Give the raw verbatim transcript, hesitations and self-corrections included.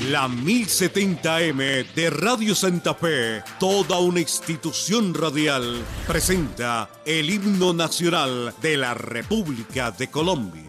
La mil setenta M de Radio Santa Fe, toda una institución radial, presenta el himno nacional de la República de Colombia.